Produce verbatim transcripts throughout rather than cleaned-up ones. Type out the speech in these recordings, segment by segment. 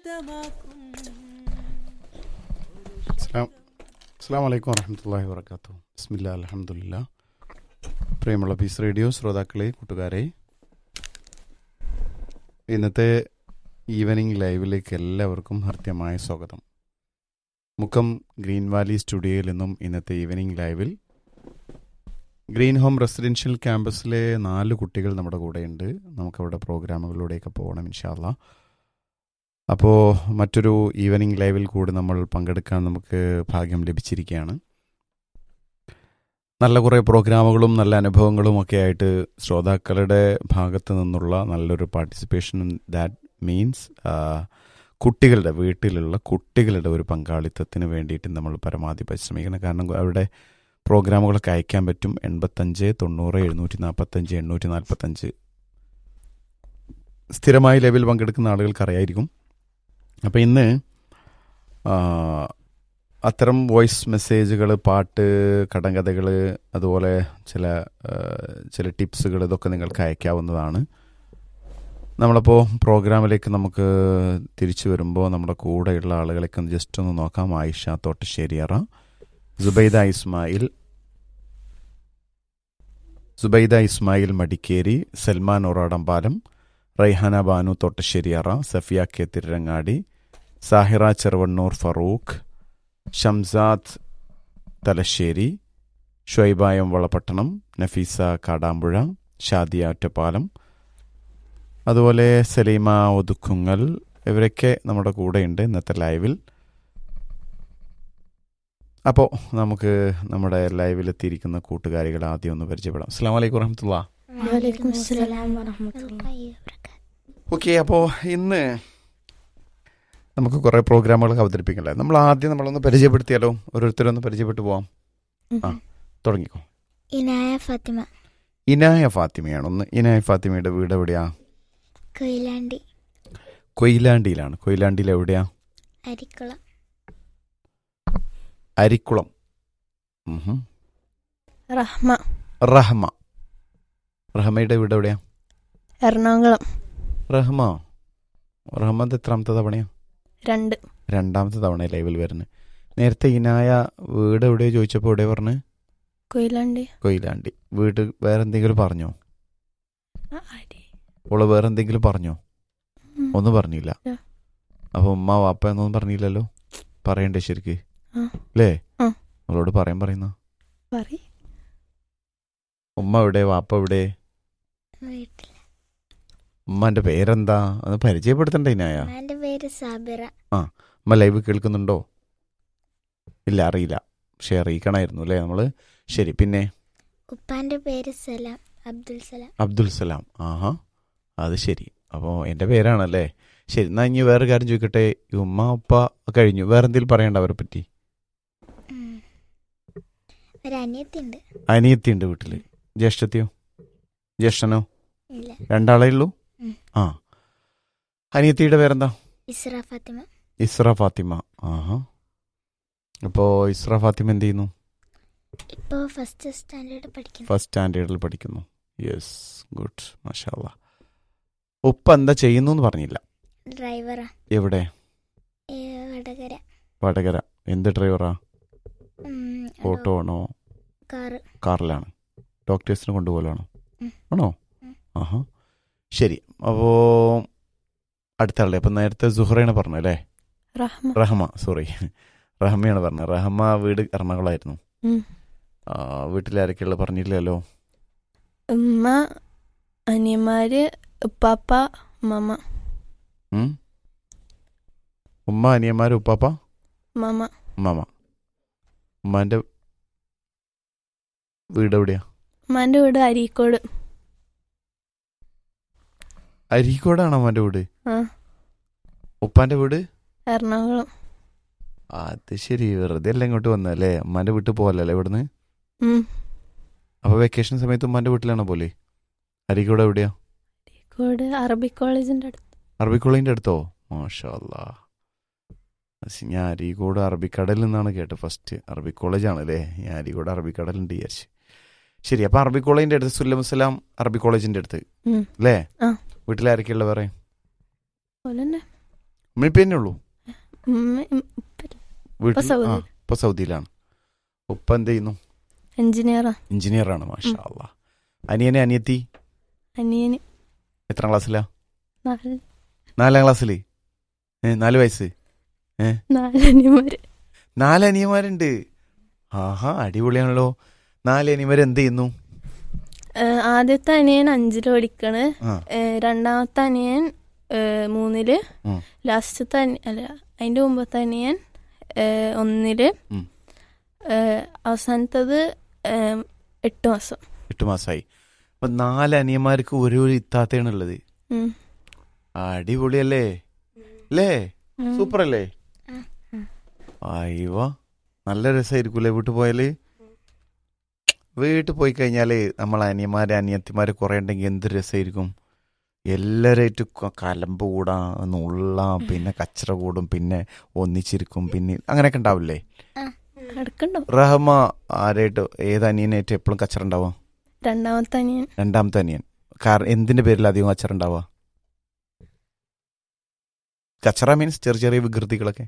അസ്സലാമു അലൈക്കും വറഹ്മത്തുള്ളാഹി വബറകാതുഹു. ബിസ്മില്ലാഹി അൽഹംദുലില്ലാഹ്. പ്രിയമുള്ള പീസ് റേഡിയോ ശ്രോതാക്കളെ, കൂട്ടുകാരെ, ഇന്നത്തെ ഈവനിങ് ലൈവിലേക്ക് എല്ലാവർക്കും ഹൃദ്യമായ സ്വാഗതം. മുക്കം ഗ്രീൻ വാലി സ്റ്റുഡിയോയിൽ നിന്നും ഇന്നത്തെ ഈവനിങ് ലൈവിൽ ഗ്രീൻ ഹോം റെസിഡൻഷ്യൽ ക്യാമ്പസിലെ നാല് കുട്ടികൾ നമ്മുടെ കൂടെയുണ്ട്. നമുക്കവിടെ പ്രോഗ്രാമുകളിലൂടെയൊക്കെ പോകണം ഇൻഷാ അല്ലാഹ്. അപ്പോൾ മറ്റൊരു ഈവനിങ് ലൈവിൽ കൂടി നമ്മൾ പങ്കെടുക്കാൻ നമുക്ക് ഭാഗ്യം ലഭിച്ചിരിക്കുകയാണ്. നല്ല കുറേ പ്രോഗ്രാമുകളും നല്ല അനുഭവങ്ങളും ഒക്കെ ആയിട്ട് ശ്രോതാക്കളുടെ ഭാഗത്തു നിന്നുള്ള നല്ലൊരു പാർട്ടിസിപ്പേഷൻ. ദാറ്റ് മീൻസ് കുട്ടികളുടെ വീട്ടിലുള്ള കുട്ടികളുടെ ഒരു പങ്കാളിത്തത്തിന് വേണ്ടിയിട്ട് നമ്മൾ പരമാവധി പരിശ്രമിക്കണം. കാരണം അവരുടെ പ്രോഗ്രാമുകളൊക്കെ അയക്കാൻ പറ്റും. എൺപത്തഞ്ച് തൊണ്ണൂറ് എഴുന്നൂറ്റി നാൽപ്പത്തഞ്ച് എണ്ണൂറ്റി നാൽപ്പത്തഞ്ച് സ്ഥിരമായി ലൈവിൽ പങ്കെടുക്കുന്ന ആളുകൾക്ക് അറിയായിരിക്കും. അപ്പോൾ ഇന്ന് അത്തരം വോയിസ് മെസ്സേജുകൾ, പാട്ട്, കടങ്കഥകൾ, അതുപോലെ ചില ചില ടിപ്സുകൾ, ഇതൊക്കെ നിങ്ങൾക്ക് അയക്കാവുന്നതാണ്. നമ്മളപ്പോൾ പ്രോഗ്രാമിലേക്ക് നമുക്ക് തിരിച്ചു വരുമ്പോൾ നമ്മുടെ കൂടെയുള്ള ആളുകളൊക്കെ ഒന്ന് ജസ്റ്റ് ഒന്ന് നോക്കാം. ആയിഷ തോട്ടശ്ശേരിയറ, സുബൈദ ഇസ്മായിൽ സുബൈദ ഇസ്മായിൽ മടിക്കേരി, സൽമാൻ ഒറാടമ്പാലം, റൈഹാന ബാനു തോട്ടശ്ശേരിയറ, സഫിയ കെ തിരുരങ്ങാടി, സാഹിറ ചെറുവണ്ണൂർ, ഫറൂഖ്, ഷംസാദ് തലശ്ശേരി, ഷുഐബായം വളപട്ടണം, നഫീസ കാടാമ്പുഴ, ഷാദിയ ഒറ്റപ്പാലം, അതുപോലെ സലീമ ഒതുക്കുങ്ങൽ, ഇവരൊക്കെ നമ്മുടെ കൂടെയുണ്ട് ഇന്നത്തെ ലൈവിൽ. അപ്പോൾ നമുക്ക് നമ്മുടെ ലൈവിലെത്തിയിരിക്കുന്ന കൂട്ടുകാരികൾ ആദ്യം ഒന്ന് പരിചയപ്പെടാം. അസ്സലാമു അലൈക്കും വറഹ്മത്തുള്ളാഹി. ഓക്കെ, അപ്പോൾ ഇന്ന് നമുക്ക് കുറേ പ്രോഗ്രാമുകളൊക്കെ അവതരിപ്പിക്കണ്ടേ. നമ്മൾ ആദ്യം നമ്മളൊന്ന് പരിചയപ്പെടുത്തിയാലോ? ഓരോരുത്തരൊന്ന് പരിചയപ്പെട്ടു പോവാം. ആ, തുടങ്ങിക്കോ. ഇനായ ഫാത്തിമ. ഇനായ ഫാത്തിമയാണ്. ഒന്ന് ഇനായ ഫാത്തിമയുടെ വീട് എവിടെയാ? കൊയിലാണ്ടി. കൊയിലാണ്ടിയിലാണ്. കൊയിലാണ്ടിയിൽ എവിടെയാ? അരിക്കുളം. അരിക്കുളം. റഹ്മ. റഹ്മ. റഹ്മയുടെ വീട് എവിടെയാ? എറണാകുളം. റഹ്മ റഹ്മത്ത് എത്രാമത്തെ തവണയാ? രണ്ട്. രണ്ടാമത്തെ തവണ ലൈവിൽ വരുന്നത്. നേരത്തെ ഇനായ വീട് എവിടെയോ ചോദിച്ചപ്പോൾ എവിടെയാ പറഞ്ഞ്? കൊയിലാണ്ടി. കൊയിലാണ്ടി. വീട് വേറെ എന്തെങ്കിലും പറഞ്ഞോ? ഓള് വേറെ എന്തെങ്കിലും പറഞ്ഞോ? ഒന്നും പറഞ്ഞില്ല. അപ്പൊ ഉമ്മ വാപ്പ എന്നൊന്നും പറഞ്ഞില്ലല്ലോ. പറയണ്ടേ ശരിക്ക് അല്ലേ? അവളോട് പറയാൻ പറയുന്ന. ഉമ്മ എവിടെ, വാപ്പ എവിടെ? ഉമ്മാന്റെ പേരെന്താ? അത് പരിചയപ്പെടുത്തണ്ടേ ഇനായ? പേര് സാബിറ. ആ, ഉമ്മ ലൈവ് കേൾക്കുന്നുണ്ടോ? ഇല്ല, അറിയില്ല. പക്ഷെ അറിയിക്കണമായിരുന്നു അല്ലേ നമ്മള്. ശരി, പിന്നെ ഉപ്പാന്റെ പേര് സലാം, അബ്ദുൽ സലാം. അബ്ദുൽ സലാം. ആഹാ, അത് ശരി. അപ്പോൾ എൻ്റെ പേരാണല്ലേ. ശരി, എന്നാ ഇനി വേറെ കാര്യം ചോദിക്കട്ടെ. ഈ ഉമ്മ ഉപ്പ കഴിഞ്ഞു, വേറെ എന്തെങ്കിലും പറയണ്ട അവരെ പറ്റി? അനിയത്തിണ്ട്. അനിയത്തിയുണ്ട് വീട്ടില്. ജ്യേഷ്ഠത്തിയോ ജ്യേഷ്ഠനോ? ഇല്ല, രണ്ടാളേ ഉള്ളൂ. ആ, അനിയത്തിയുടെ പേരെന്താ? ഇസ്ര ഫാത്തിമ. ഇസ്ര ഫാത്തിമ. ആഹാ. അപ്പോ ഇസ്ര ഫാത്തിമ എന്ത് ചെയ്യുന്നു? ഇപ്പോ ഫസ്റ്റ് സ്റ്റാൻഡേർഡ് പഠിക്കുന്നു. ഫസ്റ്റ് സ്റ്റാൻഡേർഡിൽ പഠിക്കുന്നു. യെസ്, ഗുഡ്, മാഷാ അല്ലാ. ഉപ്പ എന്താ ചെയ്യുന്നു എന്ന് പറഞ്ഞില്ല. ഡ്രൈവറാ. എവിടെ? വടകര. വടകര. എന്ത് ഡ്രൈവറാ? ഓട്ടോ ആണോ? കാറ്. കാറിലാണ്. ഡോക്ടേഴ്സിന് കൊണ്ടുപോകലാണോ? ആണോ? ആഹാ, ശരി. അപ്പോ അടുത്ത ആളുടെ അപ്പം നേരത്തെ സുഹറയാണ് പറഞ്ഞല്ലേ? റഹ്മ. സോറി, റഹ്മയാണ് പറഞ്ഞത്. റഹ്മ വീട് എറണാകുളമായിരുന്നു. വീട്ടിലാരൊക്കെയുള്ള പറഞ്ഞില്ലല്ലോ? ഉമ്മ, അനിയന്മാര്, ഉപ്പാപ്പ, മമ്മ. ഉമ്മ, അനിയന്മാര്, ഉപ്പാപ്പ, മമ്മ. മമ്മ. ഉമ്മാന്റെ വീട് എവിടെയാ? ഉമ്മാന്റെ വീട് അരീക്കോട്. അരീക്കോടാണോ ഉമ്മാന്റെ വീട്? ഉപ്പാന്റെ വീട് എറണാകുളം. അത് ശരി. വെറുതെ അല്ല ഇങ്ങോട്ട് വന്നല്ലേ? ഉമ്മാന്റെ വീട്ടിൽ പോകല്ലേ ഇവിടുന്ന്? അപ്പൊ വെക്കേഷൻ സമയത്ത് ഉമ്മാന്റെ വീട്ടിലാണോ പോലെ? അരീക്കോട് എവിടെയാ? അരീക്കോട് അറബിക് കോളേജിന്റെ അടുത്ത്. അറബിക് കോളേജിന്റെ അടുത്തോ? മാഷാ അല്ലാ. ഞാൻ അരീക്കോട് അറബിക്കടലിൽ നിന്നാണ് കേട്ടത് ഫസ്റ്റ്. അറബിക് കോളേജാണല്ലേ? ഞാൻ അരീക്കോട് അറബിക്കടലുണ്ട് വിചാരിച്ചു. ശരി, അപ്പൊ അറബിക് കോളേജിന്റെ അടുത്ത് സുല്ലമുസലാം അറബിക് കോളേജിന്റെ അടുത്ത് അല്ലേ? വീട്ടിലാരൊക്കെയുള്ള വേറെ? ഉമ്മിപ്പ തന്നെ ഉള്ളൂ ഉമ്മ വീട്ടിൽ സൗദി. ആ ഇപ്പൊ സൗദിയിലാണ്. ഉപ്പ എന്ത് ചെയ്യുന്നു? എഞ്ചിനീയറാ. എഞ്ചിനീയറാണ്. മാഷാ അല്ലാ. അനിയനെ അനിയത്തി അനിയന് എത്രാം ക്ലാസ്സിലാ? നാല് നാലാം ക്ലാസ്സില്. ഏ നാല് വയസ്സ്. ഏ നാലനിയന്മാര്. നാല് അനിയന്മാരുണ്ട്. ആഹാ അടിപൊളിയാണല്ലോ. നാല് അനിയന്മാർ എന്ത് ചെയ്യുന്നു? ഏഹ് ആദ്യത്തെ അനിയൻ അഞ്ചില് പഠിക്കണ്. ആ ഏഹ് രണ്ടാമത്തെ അനിയൻ ഏഹ് മൂന്നില്. ഉം. ലാസ്റ്റത്തെ അനി അല്ല അതിന്റെ മുമ്പത്തെ അനിയൻ ഏഹ് ഒന്നില്. ഉം. ഏഹ് അവസാനത്തത് ഏഹ് എട്ട് മാസം. എട്ട് മാസമായി. അപ്പൊ നാല് അനിയന്മാർക്ക് ഒരു ഒരു ഇത്താത്തയാണുള്ളത്. ഉം. അടിപൊളിയല്ലേ അല്ലേ? ഉം. സൂപ്പർ അല്ലേ? അയ്യോ നല്ല രസമായിരിക്കൂലേ വീട്ടിൽ പോയാല്? വീട്ടിൽ പോയി കഴിഞ്ഞാല് നമ്മളെ അനിയന്മാര് അനിയത്തിമാര് കുറെ ഉണ്ടെങ്കിൽ എന്ത് രസമായിരിക്കും. എല്ലാവരായിട്ട് കലമ്പ് കൂടാ, നുള്ളാം, പിന്നെ കച്ചറ കൂടും, പിന്നെ ഒന്നിച്ചിരിക്കും, പിന്നെ അങ്ങനെയൊക്കെ ഉണ്ടാവില്ലേ? എടുക്കണ്ടോ? റഹ്മ ആരായിട്ട് ഏത് അനിയനായിട്ട് എപ്പോഴും കച്ചറ ഉണ്ടാവുക? രണ്ടാമത്തെ അനിയൻ. രണ്ടാമത്തെ അനിയൻ. കാരണം എന്തിന്റെ പേരിൽ അധികം കച്ചറ ഉണ്ടാവുക? കച്ചറ മീൻസ് ചെറിയ ചെറിയ വികൃതികളൊക്കെ.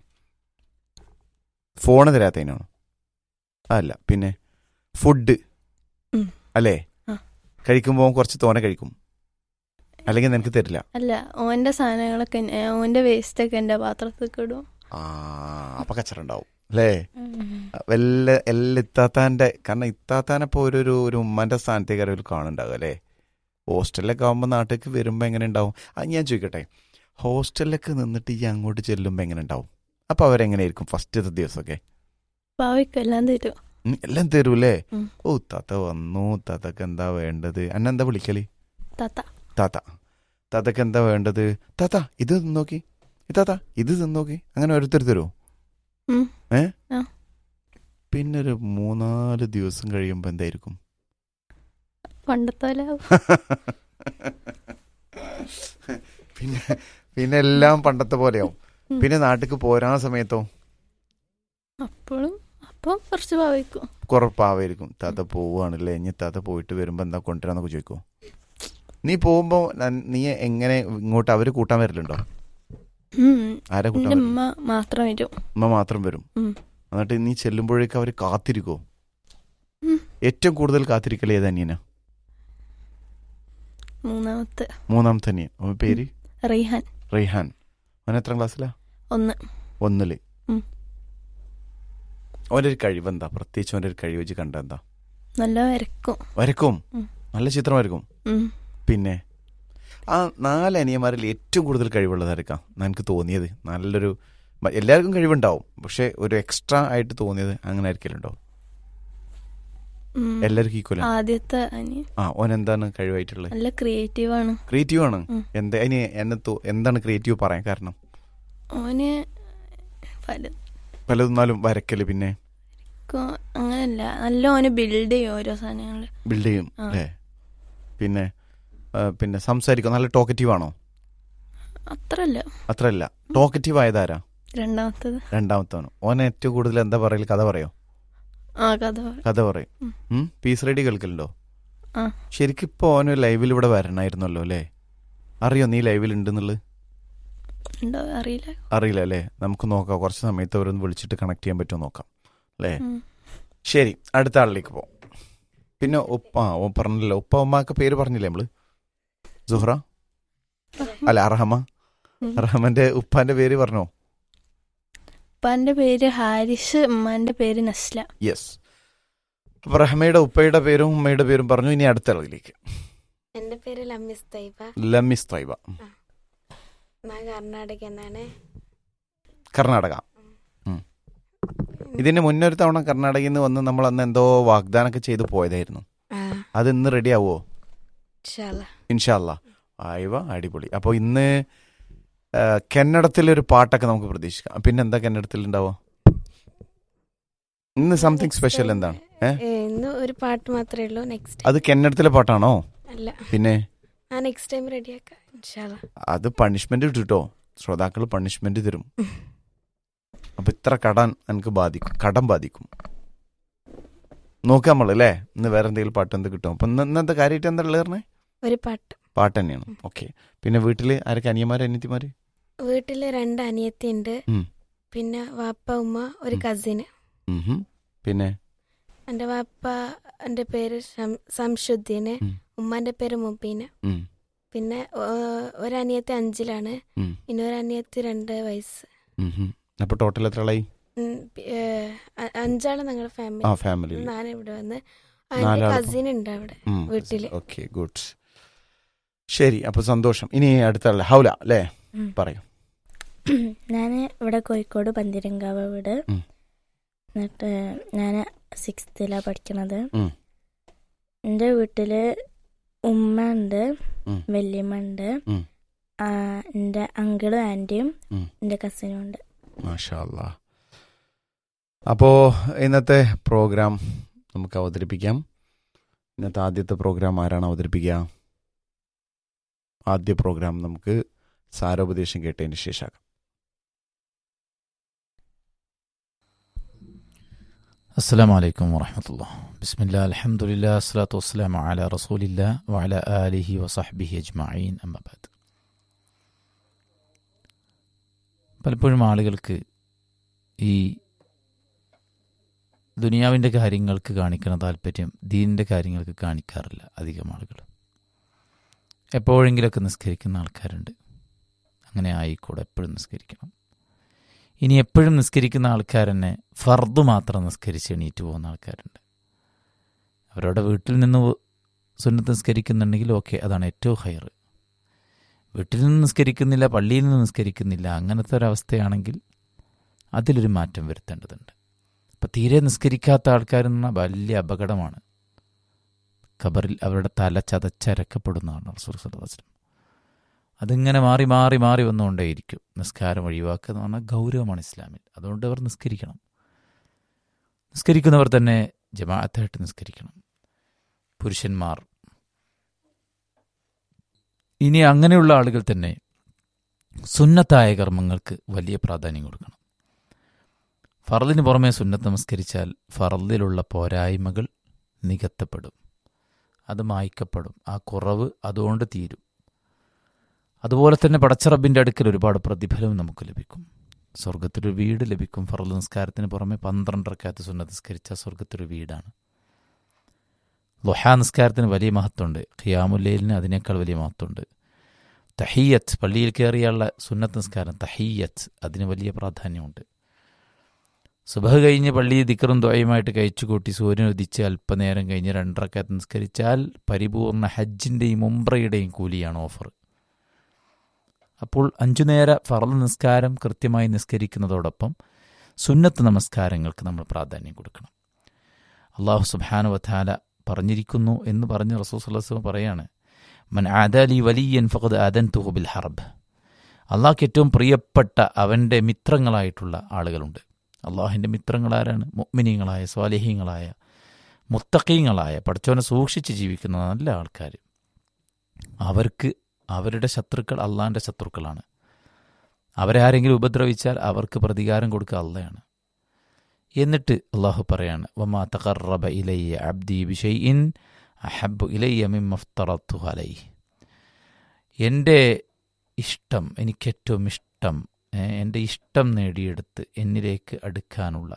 ഫോണ് തരാത്തതിനാണോ? അല്ല പിന്നെ ഫുഡ് ഉം. അല്ലേ? ആ. കഴിക്കുമ്പോൾ കുറച്ച് തോനെ കഴിക്കും, അല്ലെങ്കിൽ നിനക്ക് തരില്ല. അല്ല ഓന്റെ സാധനങ്ങളൊക്കെ എൻ- ഏഹ് ഓന്റെ വേസ്റ്റ് ഒക്കെ എന്റെ പാത്രത്തിൽ ഇടും. ആ അപ്പൊ കച്ചറ ഉണ്ടാവും അല്ലേ? വല്ല എല്ലാ ഇത്താത്താൻ്റെ, കാരണം ഇത്താത്താനപ്പോൾ ഒരു ഒരു ഒരു ഉമ്മൻ്റെ സ്ഥാനത്തേക്ക് അവർ കാണുന്നുണ്ടാവും അല്ലേ? ഹോസ്റ്റലിലൊക്കെ ആകുമ്പോൾ നാട്ടിലേക്ക് വരുമ്പോൾ എങ്ങനെ ഉണ്ടാവും? അത് ഞാൻ ചോദിക്കട്ടെ, ഹോസ്റ്റലിലൊക്കെ നിന്നിട്ട് ഈ അങ്ങോട്ട് ചെല്ലുമ്പോൾ എങ്ങനെ ഉണ്ടാവും? അപ്പോൾ അവരെങ്ങനെയായിരിക്കും ഫസ്റ്റത്തെ ദിവസമൊക്കെ? ഭാവിക്കും എല്ലാം തരും. ഉം, എല്ലാം തരൂല്ലേ? ഉം. ഓ താത്ത വന്നു, താത്തക്ക് എന്താ വേണ്ടത്? അന്നെ എന്താ വിളിക്കല്? താത്ത. താത്ത. താത്തക്ക് എന്താ വേണ്ടത്? താത്ത ഇത് തിന്നോക്കി, താത്ത ഇത് തിന്നോക്കി, അങ്ങനെ ഓരോരുത്തർ തരുമോ? ഉം. ഏ ആ. പിന്നെ ഒരു മൂന്നാല് ദിവസം കഴിയുമ്പോൾ എന്തായിരിക്കും? പണ്ടത്തെ പോലെ ആവും. പിന്നെ പിന്നെ എല്ലാം പണ്ടത്തെ പോലെയാവും. ഉം. പിന്നെ നാട്ടിക്ക് പോരാ സമയത്തോ അപ്പോഴും അപ്പം കുറച്ച് ഭാവിക്കും. കുറപ്പാവായിരിക്കും. താത്ത പോവുകയാണല്ലേ, ഇനി താത്ത പോയിട്ട് വരുമ്പോൾ എന്താ കൊണ്ടുവരാന്നൊക്കെ ചോദിക്കുമോ? നീ പോകുമ്പോൾ നീ എങ്ങനെ ഇങ്ങോട്ട് അവര് കൂട്ടാൻ വരലുണ്ടോ? ആരെ കൂട്ടാൻ എന്റെ വരും? ഉമ്മ മാത്രം വരും. ഉമ്മ മാത്രം വരും. ഉം. എന്നിട്ട് നീ ചെല്ലുമ്പോഴേക്ക് അവർ കാത്തിരിക്കോ? ഉം. ഏറ്റവും കൂടുതൽ കാത്തിരിക്കൽ ഏത് അനിയനാ? മൂന്നാമത്തെ മൂന്നാമത്തെ അനിയൻ. അവൻ പേര് റീഹാൻ. റെയ്ഹാൻ. അവൻ എത്ര ക്ലാസ്സിലാ? ഒന്ന്. ഒന്നില്. ഉം. അവൻ്റെ ഒരു കഴിവ് എന്താ? പ്രത്യേകിച്ച് അവൻ്റെ ഒരു കഴിവ് വെച്ച് കണ്ട എന്താ? നല്ല വരക്കും. വരക്കും. ഉം. നല്ല ചിത്രം വരക്കും. ഉം. പിന്നെ ആ നാല് അനിയന്മാരിൽ ഏറ്റവും കൂടുതൽ കഴിവുള്ളതായിരിക്കാം എനിക്ക് തോന്നിയത്. നല്ലൊരു മ- എല്ലാവർക്കും കഴിവുണ്ടാവും, പക്ഷെ ഒരു എക്സ്ട്രാ ആയിട്ട് തോന്നിയത് അങ്ങനെ ആയിരിക്കലുണ്ടോ? ഉം. എല്ലാവർക്കും ഈക്വൽ. ആദ്യത്തെ അനിയൻ ആ ഓൻ എന്താണ് കഴിവായിട്ടുള്ളത്? നല്ല ക്രിയേറ്റീവ് ആണ്. ക്രിയേറ്റീവ് ആണ്. ഉം. എന്താ അതിന് എന്നെ തോ- എന്താണ് ക്രിയേറ്റീവ് പറയാൻ കാരണം? ഓന് പല പലതൊന്നാലും വരക്കല്, പിന്നെ കൊ- അങ്ങനല്ല, നല്ല ഓന് ബിൽഡ് ചെയ്യും ഓരോ സാധനങ്ങള്. ബിൽഡ് ചെയ്യും ആ. അല്ലേ? പിന്നെ ആ, പിന്നെ സംസാരിക്കും. നല്ല ടോക്കറ്റീവ് ആണോ? അത്രല്ല. അത്രല്ല. ടോക്കറ്റീവ് ആയതാരാ? രണ്ടാമത്തത്. രണ്ടാമത്തവനോ? ഓൻ ഏറ്റവും കൂടുതൽ എന്താ പറയൽ? കഥ പറയോ? ആ കഥ പറ- കഥ പറയും. ഉം. ഉം? Piece ready കേൾക്കലുണ്ടോ? ആ ശരിക്കും ഇപ്പോൾ ഓന് ലൈവിൽ ഇവിടെ വരണമായിരുന്നല്ലോ അല്ലേ? അറിയോ നീ ലൈവിൽ ഉണ്ടെന്നുള്ളത്? ഉണ്ടോ അറിയില്ല. അറിയില്ല അല്ലേ? നമുക്ക് നോക്കാം, കുറച്ച് സമയത്ത് അവരൊന്ന് വിളിച്ചിട്ട് കണക്ട് ചെയ്യാൻ പറ്റുമോ നോക്കാം അല്ലേ? ഉം. ശരി, അടുത്ത ആളിലേക്ക് പോവാം. പിന്നെ ഉപ്പ ആ ഓ പറഞ്ഞല്ലോ, ഉപ്പ ഉമ്മക്ക് പേര് പറഞ്ഞില്ലേ നമ്മള്? സുഹ്റ അല്ല അർഹമ. ഉം. അർഹമന്റെ ഉപ്പാന്റെ പേര് പറഞ്ഞോ? ഉപ്പാന്റെ പേര് ഹാരിസ്, ഉമ്മാന്റെ പേര് നസ്ല. യെസ്. അപ്പൊ റഹ്മയുടെ ഉപ്പയുടെ പേരും ഉമ്മയുടെ പേരും പറഞ്ഞു. ഇനി അടുത്ത ആളിലേക്ക്. എൻ്റെ പേര് ലമ്മിസ് തൈബ. ലമ്മിസ് തൈബ. ഞാൻ കർണാടക എന്നാണ്. കർണാടക. ഉം. ഇതിന് മുന്നൊരു തവണ കർണാടകയിൽ നിന്ന് വന്ന് നമ്മൾ അന്ന് എന്തോ വാഗ്ദാനമൊക്കെ ചെയ്ത് പോയതായിരുന്നു. ആ, അത് ഇന്ന് റെഡി ആവുമോ? ഇൻഷാല്ലാ. ഇൻഷാല്ല. ആയിവ അടിപൊളി. അപ്പോൾ ഇന്ന് ആ, കന്നഡത്തിലൊരു പാട്ടൊക്കെ നമുക്ക് പ്രതീക്ഷിക്കാം. പിന്നെ എന്താ കന്നഡത്തിൽ ഉണ്ടാവുക ഇന്ന്? സംതിങ് സ്പെഷ്യൽ എന്താണ്? ഏ ഏ, ഇന്ന് ഒരു പാട്ട് മാത്രമേ ഉള്ളൂ. നെക്സ്റ്റ് അത് കന്നഡത്തിലെ പാട്ടാണോ? അല്ല, പിന്നെ ആ നെക്സ്റ്റ് ടൈം റെഡിയാക്കാം ഇൻഷാല്ലാ. അത് പണിഷ്മെന്റ് ഇട്ടിട്ടോ, ശ്രോതാക്കൾ പണിഷ്മെന്റ് തരും. അപ്പൊ ഇത്ര കടം എനിക്ക് ബാധിക്കും, കടം ബാധിക്കും. നോക്കാം നമ്മൾ അല്ലേ? ഇന്ന് വേറെ എന്തെങ്കിലും പാട്ട് എന്ത് കിട്ടും? അപ്പൊ ഇന്ന് ഇന്നത്തെ കാര്യമായിട്ട് എന്താ ഉള്ളത് പറഞ്ഞേ? ഒരു പാട്ട്. പാട്ട് തന്നെയാണ്. ഓക്കെ. പിന്നെ വീട്ടിൽ ആരൊക്കെ? അനിയന്മാര് അനിയത്തിമാര്? വീട്ടിൽ രണ്ട് അനിയത്തി ഉണ്ട്. ഉം. പിന്നെ വാപ്പ ഉമ്മ ഒരു ഉം. കസിന്. ഉം. പിന്നെ എൻ്റെ വാപ്പ എൻ്റെ പേര് ഷം- സംശുദ്ദീന്. ഉം. ഉമ്മാൻ്റെ പേര് മുബീന. ഉം. പിന്നെ ഏഹ്, ഒരനിയത്തി അഞ്ചിലാണ്. ഉം. പിന്നെ ഒരനിയത്തി രണ്ട് വയസ്സ്. ഉം. അപ്പൊ ടോട്ടൽ എത്ര ആളായി? ഉം, പി- ഏഹ്, അ- അഞ്ചാള് ഞങ്ങളുടെ ആ ഫാമിലി. ഫാമിലിയിൽ ഞാനിവിടെ വന്ന് എൻ്റെ നാലാൾക്കും. കസിൻ ഉണ്ട് അവിടെ വീട്ടില്. Okay, good. ശരി, അപ്പൊ സന്തോഷം. ഇനി അടുത്ത ആള് ഹൗല അല്ലേ? ഉം. പറയൂ. ഞാൻ ഇവിടെ കോഴിക്കോട് പന്തിരങ്കാവ് വീട്. ഉം. എന്നിട്ട് ഞാൻ സിക്സ്ത്തിലാണ് പഠിക്കണത്. ഉം. എൻ്റെ വീട്ടിൽ ഉമ്മ ഉണ്ട്, ഉം. വല്യമ്മ ഉണ്ട്, ഉം. എൻ്റെ അങ്കിളും ആൻറ്റിയും ഉം. എൻ്റെ കസിനും ഉണ്ട്. മാഷാ അല്ലാ. അപ്പോൾ ഇന്നത്തെ പ്രോഗ്രാം നമുക്ക് അവതരിപ്പിക്കാം. ഇന്നത്തെ ആദ്യത്തെ പ്രോഗ്രാം ആരാണ് അവതരിപ്പിക്കുക? ആദ്യ പ്രോഗ്രാം നമുക്ക് സാരോപദേശം കേട്ടതിന് ശേഷമാക്കാം. السلام عليكم ورحمة الله. بسم الله الحمد لله الصلاة والسلام على رسول الله وعلى آله وصحبه أجمعين أما بعد. പലപ്പോഴും ആളുകൾക്ക് ഈ ദുനിയാവിൻ്റെ കാര്യങ്ങൾക്ക് കാണിക്കുന്ന താല്പര്യം ദീനിൻ്റെ കാര്യങ്ങൾക്ക് കാണിക്കാറില്ല അധികം ആളുകൾ. എപ്പോഴെങ്കിലുമൊക്കെ നിസ്കരിക്കുന്ന ആൾക്കാരുണ്ട്. അങ്ങനെ ആയിക്കൂടെ, എപ്പോഴും നിസ്കരിക്കണം. ഇനി എപ്പോഴും നിസ്കരിക്കുന്ന ആൾക്കാർ തന്നെ ഫർദ് മാത്രം നിസ്കരിച്ച് എണീറ്റ് പോകുന്ന ആൾക്കാരുണ്ട്. അവരുടെ വീട്ടിൽ നിന്ന് സുന്നത്ത് നിസ്കരിക്കുന്നുണ്ടെങ്കിൽ ഓക്കെ, അതാണ് ഏറ്റവും ഹൈർ. വീട്ടിൽ നിന്ന് നിസ്കരിക്കുന്നില്ല, പള്ളിയിൽ നിന്ന് നിസ്കരിക്കുന്നില്ല, അങ്ങനത്തെ ഒരവസ്ഥയാണെങ്കിൽ അതിലൊരു മാറ്റം വരുത്തേണ്ടതുണ്ട്. അപ്പം തീരെ നിസ്കരിക്കാത്ത ആൾക്കാരെന്ന വലിയ അപകടമാണ്. ഖബറിൽ അവരുടെ തല ചതച്ചരക്കപ്പെടുന്നതാണ് റസൂൽ സല്ലല്ലാഹു അലൈഹി വസല്ലം. അതിങ്ങനെ മാറി മാറി മാറി വന്നുകൊണ്ടേയിരിക്കും. നിസ്കാരം ഒഴിവാക്കുക എന്ന് പറഞ്ഞാൽ ഗൗരവമാണ് ഇസ്ലാമിൽ. അതുകൊണ്ട് അവർ നിസ്കരിക്കണം. നിസ്കരിക്കുന്നവർ തന്നെ ജമാഅത്തായിട്ട് നിസ്കരിക്കണം, പുരുഷന്മാർ. ഇനി അങ്ങനെയുള്ള ആളുകൾ തന്നെ സുന്നത്തായ കർമ്മങ്ങൾക്ക് വലിയ പ്രാധാന്യം കൊടുക്കണം. ഫർദിന് പുറമെ സുന്നത്ത് നമസ്കരിച്ചാൽ ഫർദിലുള്ള പോരായ്മകൾ നികത്തപ്പെടും, അത് മായ്ക്കപ്പെടും, ആ കുറവ് അതുകൊണ്ട് തീരും. അതുപോലെ തന്നെ പടച്ചറബിൻ്റെ അടുക്കൽ ഒരുപാട് പ്രതിഫലവും നമുക്ക് ലഭിക്കും. സ്വർഗത്തിലൊരു വീട് ലഭിക്കും. ഫർദ് നിസ്കാരത്തിന് പുറമെ പന്ത്രണ്ട് റക്അത്ത് സുന്നത്ത് നിസ്കരിച്ച സ്വർഗത്തിലൊരു വീടാണ്. ളുഹാ നിസ്കാരത്തിന് വലിയ മഹത്വമുണ്ട്. ഖിയാമുൽ ലൈലിന് അതിനേക്കാൾ വലിയ മഹത്വമുണ്ട്. തഹിയ്യത്ത്, പള്ളിയിൽ കയറിയുള്ള സുന്നത്ത് നിസ്കാരം തഹിയ്യത്ത്, അതിന് വലിയ പ്രാധാന്യമുണ്ട്. സുബഹ് കഴിഞ്ഞ് പള്ളി ദിക്റും ദുആയുമായിട്ട് കഴിച്ചു കൂട്ടി സൂര്യൻ ഉദിച്ച് അല്പനേരം കഴിഞ്ഞ് രണ്ട് റക്അത്ത് നിസ്കരിച്ചാൽ പരിപൂർണ ഹജ്ജിൻ്റെയും ഉംറയുടെയും കൂലിയാണ് ഓഫർ. അപ്പോൾ അഞ്ചു നേര ഫർദ് നിസ്കാരം കൃത്യമായി നിസ്കരിക്കുന്നതോടൊപ്പം സുന്നത്ത് നമസ്കാരങ്ങൾക്ക് നമ്മൾ പ്രാധാന്യം കൊടുക്കണം. അല്ലാഹു സുബ്ഹാനഹു വ തആല പറഞ്ഞിരിക്കുന്നു എന്ന് പറഞ്ഞ് റസൂൽ സല്ലല്ലാഹു അലൈഹി വസല്ലം പറയാണ്, മൻ ആദാലി വലിയൻ ഫഖദ് ആദൻതുഹു ബിൽ ഹർബ്. അള്ളാഹ്ക്ക് ഏറ്റവും പ്രിയപ്പെട്ട അവൻ്റെ മിത്രങ്ങളായിട്ടുള്ള ആളുകളുണ്ട്. അള്ളാഹിൻ്റെ മിത്രങ്ങളാരാണ്? മുഅ്മിനീങ്ങളായ സ്വാലിഹീങ്ങളായ മുത്തഖീങ്ങളായ പടച്ചോനെ സൂക്ഷിച്ച് ജീവിക്കുന്ന നല്ല ആൾക്കാർ. അവർക്ക് അവരുടെ ശത്രുക്കൾ അള്ളാഹിൻ്റെ ശത്രുക്കളാണ്. അവരെ ആരെങ്കിലും ഉപദ്രവിച്ചാൽ അവർക്ക് പ്രതികാരം കൊടുക്കുക അള്ളയാണ്. എന്നിട്ട് അള്ളാഹു പറയാണ്, വമാ തഖറബ ഇലയ്യ അബ്ദി ബിശൈഇൻ അഹബ്ബു ഇലയ്യ മിമ്മ ഫ്തറത്തുഹു അലൈഹി. എൻ്റെ ഇഷ്ടം, എനിക്കേറ്റവും ഇഷ്ടം, എൻ്റെ ഇഷ്ടം നേടിയെടുത്ത് എന്നിലേക്ക് അടുക്കാനുള്ള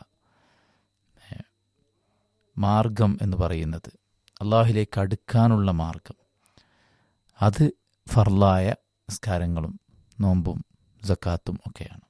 മാർഗം എന്ന് പറയുന്നത്, അള്ളാഹിലേക്ക് അടുക്കാനുള്ള മാർഗം, അത് ഫർലായ നിസ്കാരങ്ങളും നോമ്പും സക്കാത്തും ഒക്കെയാണ്.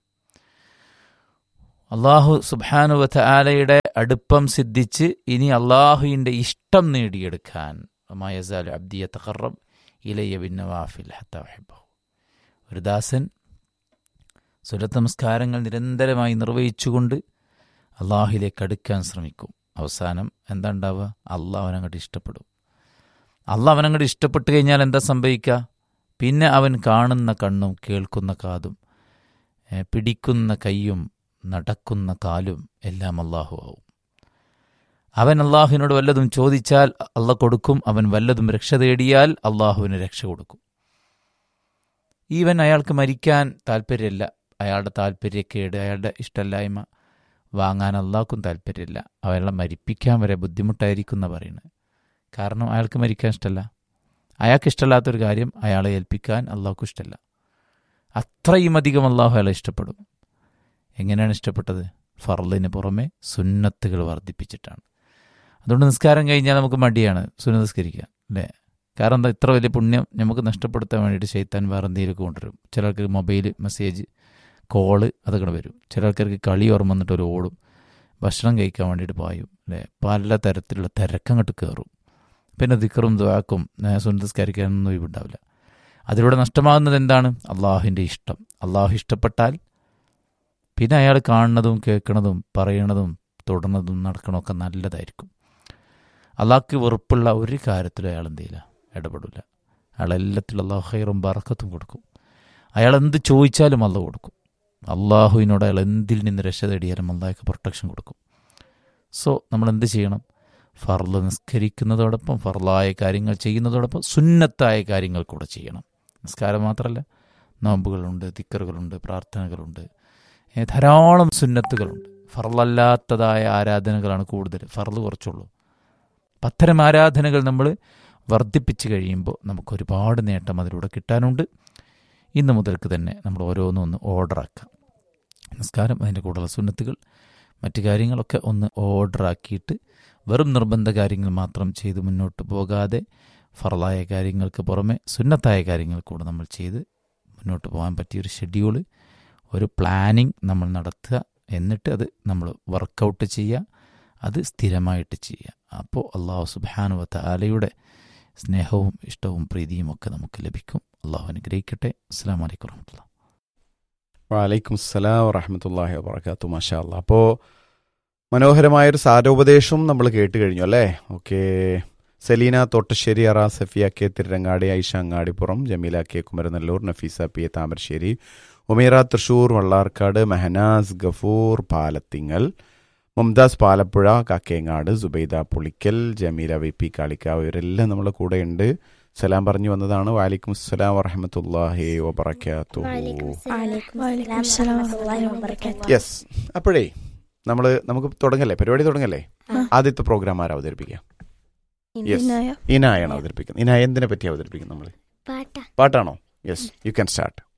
അള്ളാഹു സുബ്ഹാനഹു വ തആലയുടെ അടുപ്പം സിദ്ധിച്ച് ഇനി അള്ളാഹുവിൻ്റെ ഇഷ്ടം നേടിയെടുക്കാൻ വമാ യസാലു അബ്ദി യതഖറബ് ഇലയ്യ ബിന്നവാഫിൽ ഹത്താ ഉഹിബ്ബഹു. ഒരു ദാസൻ സുന്നത്ത് നമസ്കാരങ്ങൾ നിരന്തരമായി നിർവഹിച്ചുകൊണ്ട് അള്ളാഹുവിലേക്ക് അടുക്കാൻ ശ്രമിക്കും. അവസാനം എന്താ ഉണ്ടാവുക? അള്ളാഹ് അവനങ്ങോട്ട് ഇഷ്ടപ്പെടും. അള്ളാഹ് അവനങ്ങോട്ട് ഇഷ്ടപ്പെട്ട് കഴിഞ്ഞാൽ എന്താ സംഭവിക്കുക? പിന്നെ അവൻ കാണുന്ന കണ്ണും കേൾക്കുന്ന കാതും പിടിക്കുന്ന കൈയും നടക്കുന്ന കാലും എല്ലാം അള്ളാഹു ആവും. അവൻ അള്ളാഹുവിനോട് വല്ലതും ചോദിച്ചാൽ അള്ളാഹ് കൊടുക്കും. അവൻ വല്ലതും രക്ഷ തേടിയാൽ അള്ളാഹുവിന് രക്ഷ കൊടുക്കും. ഈവൻ അയാൾക്ക് മരിക്കാൻ താല്പര്യമില്ല, അയാളുടെ താല്പര്യക്കേട്, അയാളുടെ ഇഷ്ടമില്ലായ്മ വാങ്ങാൻ അള്ളാഹ്ക്കും താല്പര്യമില്ല. അയാളെ മരിപ്പിക്കാൻ വരെ ബുദ്ധിമുട്ടായിരിക്കും എന്ന് പറയുന്നത്. കാരണം അയാൾക്ക് മരിക്കാൻ ഇഷ്ടമല്ല. അയാൾക്ക് ഇഷ്ടമല്ലാത്തൊരു കാര്യം അയാളെ ഏൽപ്പിക്കാൻ അള്ളാഹ്ക്കും ഇഷ്ടമല്ല. അത്രയും അധികം അള്ളാഹു അയാളെ ഇഷ്ടപ്പെടും. എങ്ങനെയാണ് ഇഷ്ടപ്പെട്ടത്? ഫർളിന് പുറമെ സുന്നത്തുകൾ വർദ്ധിപ്പിച്ചിട്ടാണ്. അതുകൊണ്ട് നിസ്കാരം കഴിഞ്ഞാൽ നമുക്ക് മടിയാണ് സുന്നത്ത് നിസ്കരിക്കുക അല്ലേ? കാരണം എന്താ, ഇത്ര വലിയ പുണ്യം നമുക്ക് നഷ്ടപ്പെടുത്താൻ വേണ്ടിയിട്ട് ശൈത്താൻ വേറെ എന്തെങ്കിലുമൊക്കെ കൊണ്ടുവരും. ചിലർക്ക് മൊബൈൽ മെസ്സേജ് കോള് അതൊക്കെ വരും. ചില ആൾക്കാർക്ക് കളി ഓർമ്മ വന്നിട്ട് ഒരു ഓടും, ഭക്ഷണം കഴിക്കാൻ വേണ്ടിയിട്ട് പായും അല്ലേ? പല തരത്തിലുള്ള തിരക്കങ്ങോട്ട് കയറും. പിന്നെ ദിക്റും ദുആക്കും സുന്നത്ത് നിസ്കരിക്കാനൊന്നും ഒഴിവുണ്ടാവില്ല. അതിലൂടെ നഷ്ടമാകുന്നത് എന്താണ്? അള്ളാഹുവിൻ്റെ ഇഷ്ടം. അള്ളാഹു ഇഷ്ടപ്പെട്ടാൽ പിന്നെ അയാൾ കാണുന്നതും കേൾക്കുന്നതും പറയണതും തൊടുന്നതും നടക്കണമൊക്കെ നല്ലതായിരിക്കും. അള്ളാഹ്ക്ക് വെറുപ്പുള്ള ഒരു കാര്യത്തിലും അയാൾ എന്ത് ചെയ്യില്ല, ഇടപെടില്ല. അയാൾ എല്ലാത്തിലും അള്ളാഹു ഖൈറും ബറക്കത്തും കൊടുക്കും. അയാൾ എന്ത് ചോദിച്ചാലും അള്ളാഹു കൊടുക്കും. അള്ളാഹുവിനോട് അയാൾ എന്തിൽ നിന്ന് രക്ഷ തേടിയാലും അള്ളാഹ്ക്ക് പ്രൊട്ടക്ഷൻ കൊടുക്കും. സോ നമ്മൾ എന്ത് ചെയ്യണം? ഫർള് നിസ്കരിക്കുന്നതോടൊപ്പം ഫർളായ കാര്യങ്ങൾ ചെയ്യുന്നതോടൊപ്പം സുന്നത്തായ കാര്യങ്ങൾ കൂടെ ചെയ്യണം. നിസ്കാരം മാത്രമല്ല, നോമ്പുകളുണ്ട്, ദിക്റുകളുണ്ട്, പ്രാർത്ഥനകളുണ്ട്, ധാരാളം സുന്നത്തുകളുണ്ട്. ഫർളല്ലാത്തതായ ആരാധനകളാണ് കൂടുതൽ, ഫർള് കുറച്ചുള്ളൂ. അത്തരം ആരാധനകൾ നമ്മൾ വർദ്ധിപ്പിച്ച് കഴിയുമ്പോൾ നമുക്ക് ഒരുപാട് നേട്ടം അതിലൂടെ കിട്ടാനുണ്ട്. ഇന്ന് മുതൽക്ക് തന്നെ നമ്മൾ ഓരോന്നും ഒന്ന് ഓർഡറാക്കാം. നിസ്കാരം, അതിൻ്റെ കൂടെയുള്ള സുന്നത്തുകൾ, മറ്റു കാര്യങ്ങളൊക്കെ ഒന്ന് ഓർഡറാക്കിയിട്ട് വെറും നിർബന്ധ കാര്യങ്ങൾ മാത്രം ചെയ്ത് മുന്നോട്ട് പോകാതെ ഫർളായ കാര്യങ്ങൾക്ക് പുറമെ സുന്നത്തായ കാര്യങ്ങൾ കൂടെ നമ്മൾ ചെയ്ത് മുന്നോട്ട് പോകാൻ പറ്റിയൊരു ഷെഡ്യൂള്, ഒരു പ്ലാനിങ് നമ്മൾ നടത്തുക. എന്നിട്ട് അത് നമ്മൾ വർക്കൗട്ട് ചെയ്യുക, അത് സ്ഥിരമായിട്ട് ചെയ്യുക. അപ്പോൾ അള്ളാഹു സുബ്ഹാനഹു വ തആലയുടെ സ്നേഹവും ഇഷ്ടവും പ്രീതിയും ഒക്കെ നമുക്ക് ലഭിക്കും. അള്ളാഹു അനുഗ്രഹിക്കട്ടെ. അസ്സലാമു അലൈക്കും വറഹ്മത്തുള്ളാഹി. വഅലൈക്കും അസ്സലാം വറഹ്മത്തുള്ളാഹി വബറകാതുഹു. മാഷാ അല്ലാ. അപ്പോൾ മനോഹരമായൊരു സാരോപദേശം നമ്മൾ കേട്ട് കഴിഞ്ഞു അല്ലേ? ഓക്കെ. സെലീന തോട്ടശ്ശേരി, അറ, Safiya K Tirurangadi, Aisha Angadipuram, Jameela K Kumaranellur, Nafeesa P A Thamarassery, Umeera Thrissur Vallarkad, Mehnaz Gafoor Palathingal, Mumtaz Palappuzha Kakkengad, Subaida Pulikkal, Jameela V P Kalikavu, ഇവരെല്ലാം നമ്മളെ കൂടെ ഉണ്ട്. സലാം പറഞ്ഞു വന്നതാണ്. വഅലൈക്കും അസ്സലാം വറഹ്മത്തുള്ളാഹി വബറകാതുഹു. യെസ്. അപ്പോഴേ നമ്മൾ നമുക്ക് തുടങ്ങല്ലേ, പരിപാടി തുടങ്ങല്ലേ? ആദ്യത്തെ പ്രോഗ്രാം ആരാ അവതരിപ്പിക്കുക? യെസ്, ഇനായാണ് അവതരിപ്പിക്കുന്നത്. ഇനായ എന്തിനെ പറ്റി അവതരിപ്പിക്കുന്നത്? നമ്മൾ പാട്ടാ പാട്ടാണോ? Yes, you can start.